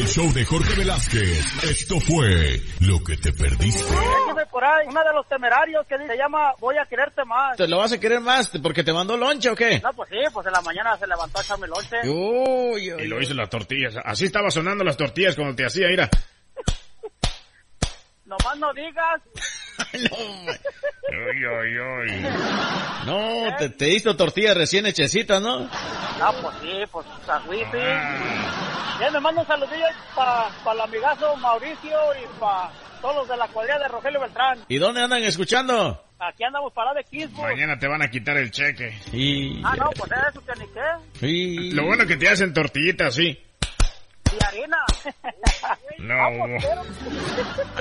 el show de Jorge Velázquez. Esto fue lo que te perdiste. Aquí por ahí, una de los Temerarios que se llama Voy a quererte más. ¿Te lo vas a querer más porque te mandó lonche o qué? No, pues sí, pues en la mañana se levantó a echarme lonche. Y lo hizo las tortillas. Así estaba sonando las tortillas cuando te hacía, mira. Nomás no digas. No, te hizo tortillas recién hechecitas, ¿no? Ah, pues sí, pues a wifi. Ya me mando un saludillo para el amigazo Mauricio y para todos los de la cuadrilla de Rogelio Beltrán. ¿Y dónde andan escuchando? Aquí andamos parados de Quispo. Mañana te van a quitar el cheque. No, pues eso que ni qué. Lo bueno que te hacen tortillitas, sí. Y harina. No.